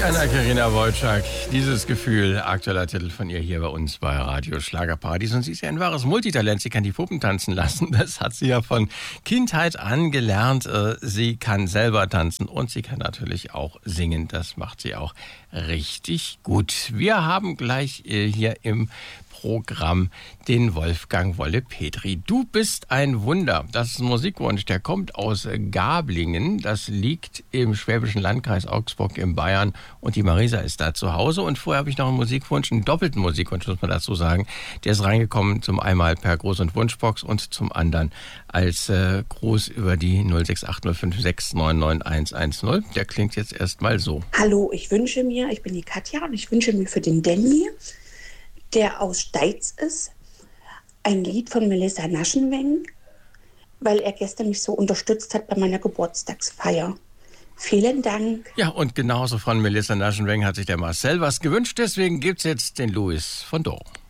Anna-Karina Wojcik, dieses Gefühl, aktueller Titel von ihr hier bei uns bei Radio Schlagerparadies. Und sie ist ja ein wahres Multitalent, sie kann die Puppen tanzen lassen. Das hat sie ja von Kindheit an gelernt. Sie kann selber tanzen und sie kann natürlich auch singen. Das macht sie auch richtig gut. Wir haben gleich hier im Programm den Wolfgang Wolle-Petri. Du bist ein Wunder. Das ist ein Musikwunsch, der kommt aus Gablingen. Das liegt im Schwäbischen Landkreis Augsburg in Bayern. Und die Marisa ist da zu Hause. Und vorher habe ich noch einen Musikwunsch, einen doppelten Musikwunsch, muss man dazu sagen. Der ist reingekommen, zum einmal per Gruß- und Wunschbox und zum anderen als Gruß über die 06805699110. Der klingt jetzt erstmal so. Hallo, ich bin die Katja und ich wünsche mir für den Danny, der aus Steiz ist, ein Lied von Melissa Naschenweng, weil er gestern mich so unterstützt hat bei meiner Geburtstagsfeier. Vielen Dank. Ja, und genauso von Melissa Naschenweng hat sich der Marcel was gewünscht, deswegen gibt's jetzt den Louis von Doro.